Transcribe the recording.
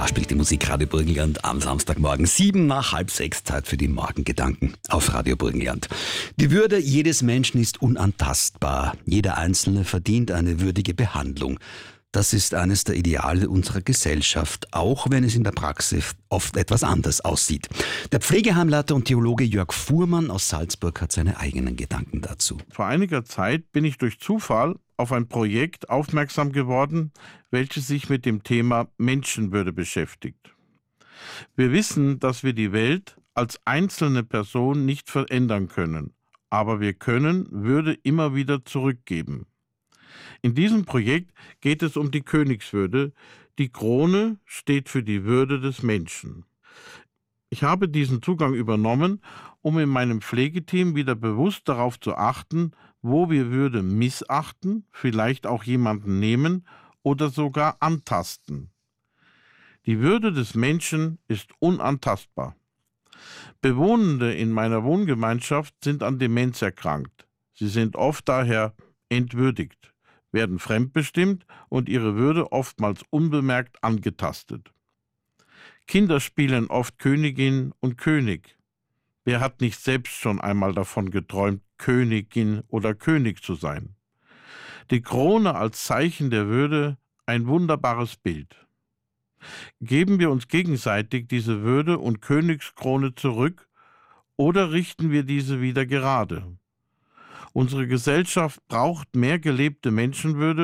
Da spielt die Musik Radio Burgenland am Samstagmorgen 7:05, Zeit für die Morgengedanken auf Radio Burgenland. Die Würde jedes Menschen ist unantastbar. Jeder Einzelne verdient eine würdige Behandlung. Das ist eines der Ideale unserer Gesellschaft, auch wenn es in der Praxis oft etwas anders aussieht. Der Pflegeheimleiter und Theologe Jörg Fuhrmann aus Salzburg hat seine eigenen Gedanken dazu. Vor einiger Zeit bin ich durch Zufall auf ein Projekt aufmerksam geworden, welches sich mit dem Thema Menschenwürde beschäftigt. Wir wissen, dass wir die Welt als einzelne Person nicht verändern können, aber wir können Würde immer wieder zurückgeben. In diesem Projekt geht es um die Königswürde. Die Krone steht für die Würde des Menschen. Ich habe diesen Zugang übernommen, um in meinem Pflegeteam wieder bewusst darauf zu achten, wo wir Würde missachten, vielleicht auch jemanden nehmen oder sogar antasten. Die Würde des Menschen ist unantastbar. Bewohnende in meiner Wohngemeinschaft sind an Demenz erkrankt. Sie sind oft daher entwürdigt, werden fremdbestimmt und ihre Würde oftmals unbemerkt angetastet. Kinder spielen oft Königin und König. Wer hat nicht selbst schon einmal davon geträumt, Königin oder König zu sein? Die Krone als Zeichen der Würde, ein wunderbares Bild. Geben wir uns gegenseitig diese Würde und Königskrone zurück oder richten wir diese wieder gerade? Unsere Gesellschaft braucht mehr gelebte Menschenwürde